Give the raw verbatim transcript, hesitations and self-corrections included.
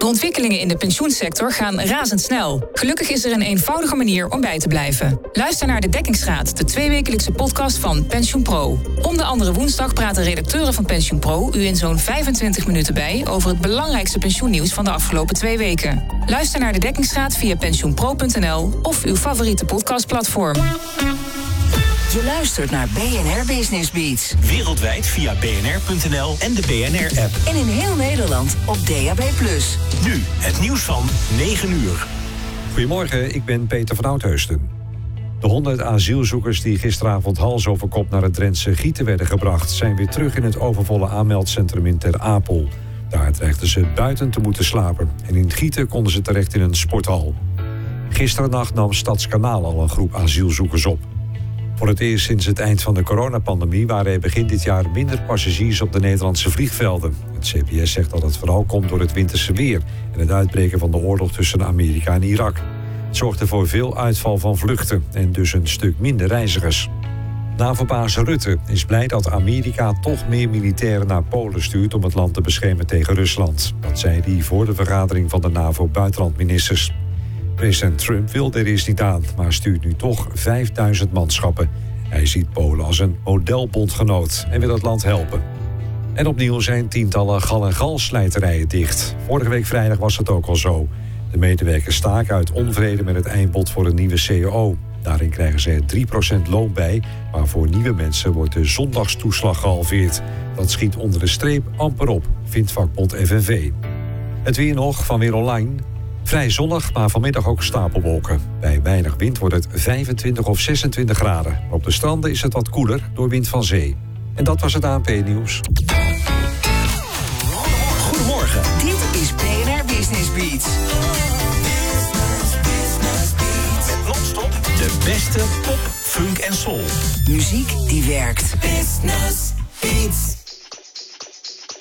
ontwikkelingen in de pensioensector gaan razendsnel. Gelukkig is er een eenvoudige manier om bij te blijven. Luister naar De Dekkingsraad, de tweewekelijkse podcast van PensioenPro. Om de andere woensdag praten redacteuren van PensioenPro u in zo'n vijfentwintig minuten bij over het belangrijkste pensioennieuws van de afgelopen twee weken. Luister naar De Dekkingsraad via pensioenpro punt n l of uw favoriete podcastplatform. Je luistert naar B N R Business Beats. Wereldwijd via b n r punt n l en de B N R-app. En in heel Nederland op D A B plus. Nu het nieuws van negen uur. Goedemorgen, ik ben Peter van Oudheusden. De honderd asielzoekers die gisteravond hals over kop naar het Drentse Gieten werden gebracht, zijn weer terug in het overvolle aanmeldcentrum in Ter Apel. Daar dreigden ze buiten te moeten slapen. En in Gieten konden ze terecht in een sporthal. Gisterennacht nam Stadskanaal al een groep asielzoekers op. Voor het eerst sinds het eind van de coronapandemie waren er begin dit jaar minder passagiers op de Nederlandse vliegvelden. Het C B S zegt dat het vooral komt door het winterse weer en het uitbreken van de oorlog tussen Amerika en Irak. Het zorgde voor veel uitval van vluchten en dus een stuk minder reizigers. NAVO-baas Rutte is blij dat Amerika toch meer militairen naar Polen stuurt om het land te beschermen tegen Rusland. Dat zei hij voor de vergadering van de NAVO-buitenlandministers. President Trump wil er eerst niet aan, maar stuurt nu toch vijfduizend manschappen. Hij ziet Polen als een modelbondgenoot en wil het land helpen. En opnieuw zijn tientallen gal- en galslijterijen dicht. Vorige week vrijdag was het ook al zo. De medewerkers staken uit onvrede met het eindbod voor een nieuwe C A O. Daarin krijgen ze er drie procent loon bij, maar voor nieuwe mensen wordt de zondagstoeslag gehalveerd. Dat schiet onder de streep amper op, vindt vakbond F N V. Het weer nog van Weer Online. Vrij zonnig, maar vanmiddag ook stapelwolken. Bij weinig wind wordt het vijfentwintig of zesentwintig graden. Maar op de stranden is het wat koeler door wind van zee. En dat was het A N P-nieuws. Goedemorgen. Dit is B N R Business Beats. Met non-stop de beste pop, funk en soul. Muziek die werkt. Business Beats.